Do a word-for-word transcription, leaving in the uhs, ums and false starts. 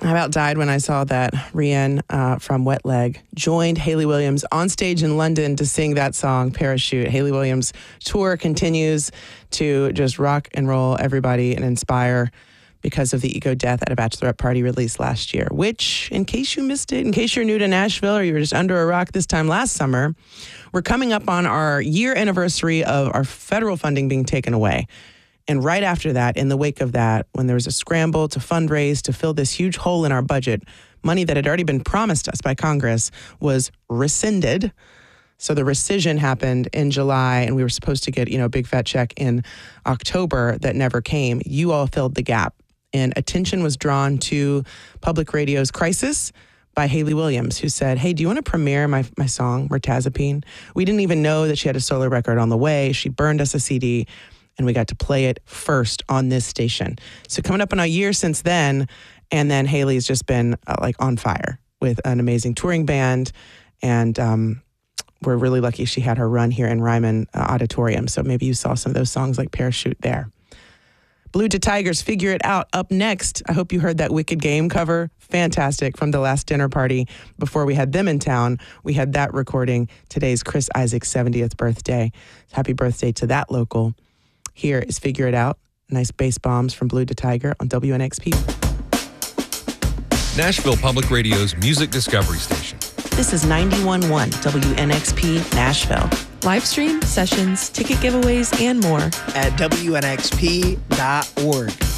I about died when I saw that Rian uh, from Wet Leg joined Hayley Williams on stage in London to sing that song, Parachute. Hayley Williams' tour continues to just rock and roll everybody and inspire because of the Ego Death at a Bachelorette Party released last year, which, in case you missed it, in case you're new to Nashville or you were just under a rock this time last summer, we're coming up on our year anniversary of our federal funding being taken away. And right after that, in the wake of that, when there was a scramble to fundraise to fill this huge hole in our budget, money that had already been promised us by Congress was rescinded. So the rescission happened in July, and we were supposed to get, you know, a big fat check in October that never came. You all filled the gap, and attention was drawn to Public Radio's Crisis by Hayley Williams, who said, hey, do you want to premiere my my song, Mirtazapine? We didn't even know that she had a solo record on the way. She burned us a C D, and we got to play it first on this station. So coming up on a year since then, and then Hayley's just been uh, like on fire with an amazing touring band, and um, we're really lucky she had her run here in Ryman uh, Auditorium. So maybe you saw some of those songs like Parachute there. Blue to Tigers, Figure It Out. Up next, I hope you heard that Wicked Game cover. Fantastic, from the last dinner party before we had them in town. We had that recording. Today's Chris Isaak's seventieth birthday. Happy birthday to that local. Here is Figure It Out. Nice bass bombs from Blue to Tiger on W N X P. Nashville Public Radio's music discovery station. This is ninety-one point one W N X P Nashville. Live stream, sessions, ticket giveaways, and more at W N X P dot org.